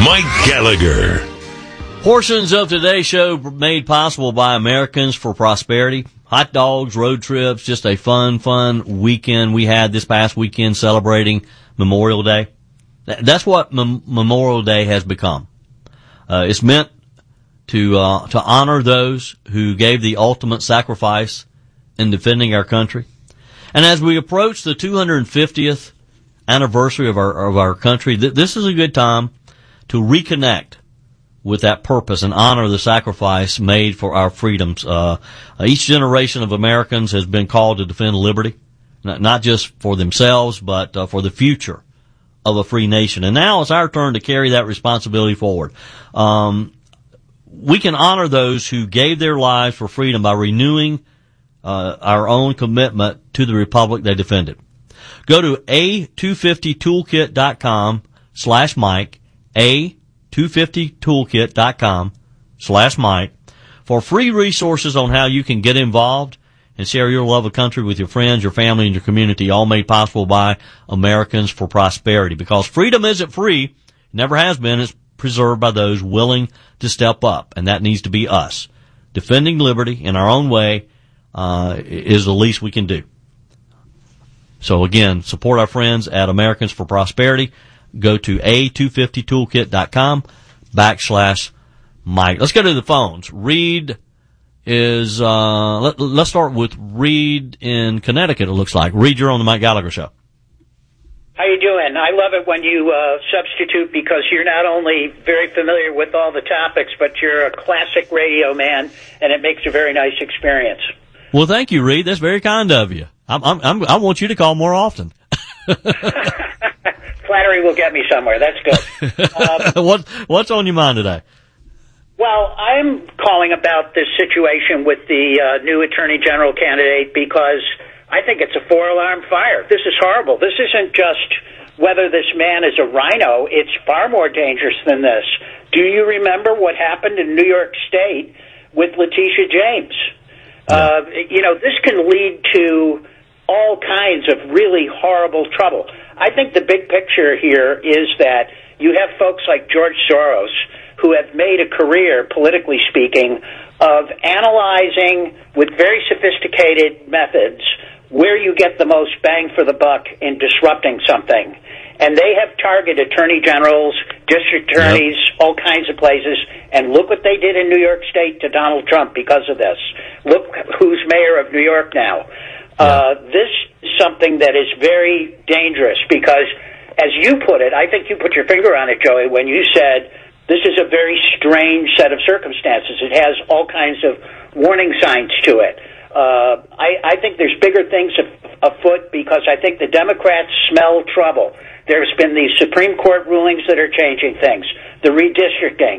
Mike Gallagher. Portions of today's show made possible by Americans for Prosperity. Hot dogs, road trips, just a fun weekend we had this past weekend celebrating Memorial Day. That's what Memorial Day has become. It's meant to honor those who gave the ultimate sacrifice in defending our country. And as we approach the 250th anniversary of our country, this is a good time to reconnect with that purpose and honor the sacrifice made for our freedoms. Each generation of Americans has been called to defend liberty, not just for themselves, but for the future of a free nation. And now it's our turn to carry that responsibility forward. We can honor those who gave their lives for freedom by renewing our own commitment to the republic they defended. Go to a250toolkit.com/Mike, a250toolkit.com/Mike for free resources on how you can get involved and share your love of country with your friends, your family, and your community, all made possible by Americans for Prosperity. Because freedom isn't free, never has been, it's preserved by those willing to step up, and that needs to be us. Defending liberty in our own way is the least we can do. So again, support our friends at Americans for Prosperity. Go to a250toolkit.com/Mike. Let's go to the phones. Reed is, let's start with Reed in Connecticut, it looks like. Reed, you're on the Mike Gallagher Show. How you doing? I love it when you substitute, because you're not only very familiar with all the topics, but you're a classic radio man, and it makes a very nice experience. Well, thank you, Reed. That's very kind of you. I want you to call more often. Flattery will get me somewhere. That's good. What's on your mind today? Well, I'm calling about this situation with the new Attorney General candidate, because I think it's a four-alarm fire. This is horrible. This isn't just whether this man is a rhino. It's far more dangerous than this. Do you remember what happened in New York State with Letitia James? This can lead to all kinds of really horrible trouble. I think the big picture here is that you have folks like George Soros who have made a career, politically speaking, of analyzing with very sophisticated methods where you get the most bang for the buck in disrupting something. And they have targeted attorney generals, district attorneys, all kinds of places, and look what they did in New York State to Donald Trump because of this. Look who's mayor of New York now. This is something that is very dangerous because, as you put it, I think you put your finger on it, Joey, when you said this is a very strange set of circumstances. It has all kinds of warning signs to it. I think there's bigger things afoot, because I think the Democrats smell trouble. There's been these Supreme Court rulings that are changing things, the redistricting,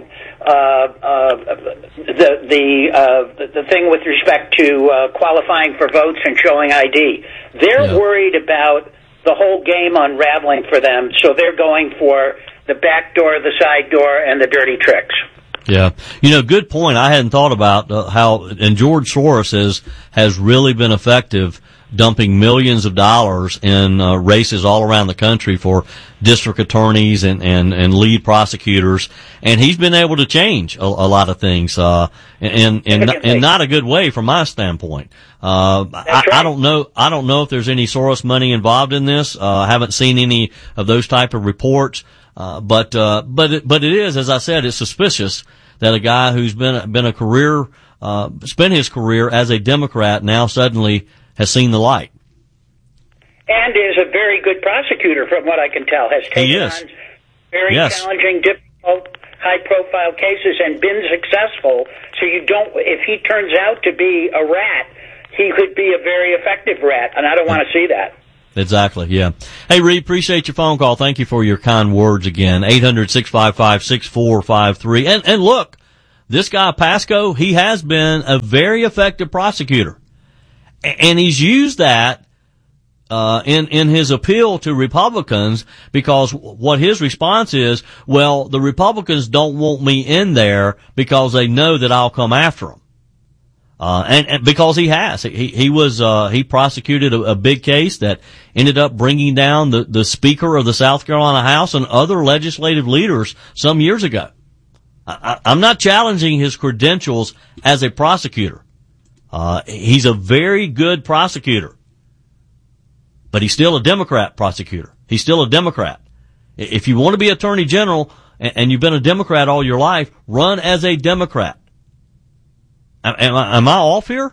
the thing with respect to qualifying for votes and showing ID. They're worried about the whole game unraveling for them, so they're going for the back door, the side door, and the dirty tricks. Yeah. Good point. I hadn't thought about and George Soros has really been effective dumping millions of dollars in races all around the country for district attorneys and lead prosecutors, and he's been able to change a lot of things in not a good way from my standpoint. I don't know if there's any Soros money involved in this. I haven't seen any of those type of reports. But it is, as I said, it's suspicious that a guy who's been a career, spent his career as a Democrat now suddenly has seen the light. And is a very good prosecutor, from what I can tell, has taken on very challenging, difficult, high-profile cases and been successful. So if he turns out to be a rat, he could be a very effective rat, and I don't want to see that. Exactly, yeah. Hey, Reed, appreciate your phone call. Thank you for your kind words again. 800-655-6453. And look, this guy, Pasco, he has been a very effective prosecutor. And he's used that in his appeal to Republicans, because what his response is, well, the Republicans don't want me in there because they know that I'll come after them. And because he has, he prosecuted a big case that ended up bringing down the Speaker of the South Carolina House and other legislative leaders some years ago. I'm not challenging his credentials as a prosecutor. He's a very good prosecutor, but he's still a Democrat prosecutor. He's still a Democrat. If you want to be Attorney General and you've been a Democrat all your life, run as a Democrat. Am I off here?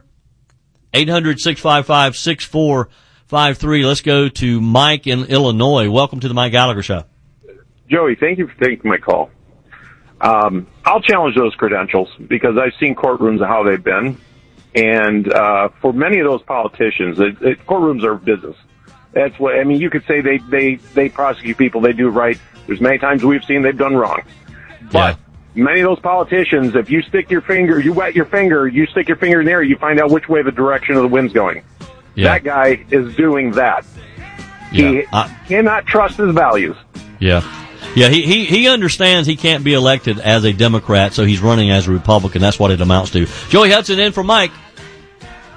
800-655-6453. Let's go to Mike in Illinois. Welcome to the Mike Gallagher Show. Joey, thank you for taking my call. I'll challenge those credentials because I've seen courtrooms of how they've been. And for many of those politicians, courtrooms are business. That's what, I mean, you could say they prosecute people, they do right. There's many times we've seen they've done wrong. But many of those politicians, if you stick your finger, you wet your finger, you stick your finger in the air, you find out which way the direction of the wind's going. Yeah. That guy is doing that. He cannot trust his values. Yeah. Yeah, he understands he can't be elected as a Democrat, so he's running as a Republican. That's what it amounts to. Joey Hudson in for Mike.